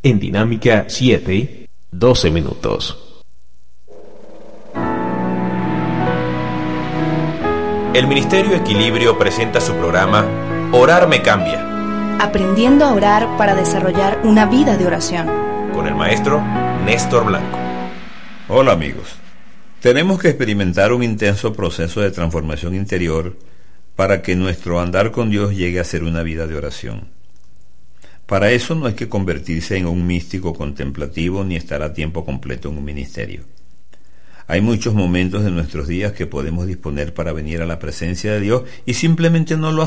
En Dinámica 7, 12 minutos. El Ministerio Equilibrio presenta su programa Orar me cambia. Aprendiendo a orar para desarrollar una vida de oración. Con el maestro Néstor Blanco. Hola amigos. Tenemos que experimentar un intenso proceso de transformación interior para que nuestro andar con Dios llegue a ser una vida de oración. Para eso no hay que convertirse en un místico contemplativo ni estar a tiempo completo en un ministerio. Hay muchos momentos de nuestros días que podemos disponer para venir a la presencia de Dios y simplemente no lo